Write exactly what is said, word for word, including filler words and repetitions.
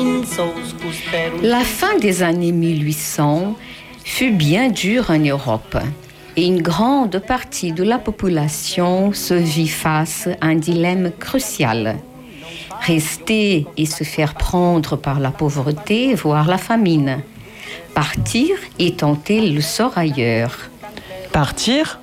La fin des années mille huit cents fut bien dure en Europe et une grande partie de la population se vit face à un dilemme crucial. Rester et se faire prendre par la pauvreté, voire la famine. Partir et tenter le sort ailleurs. Partir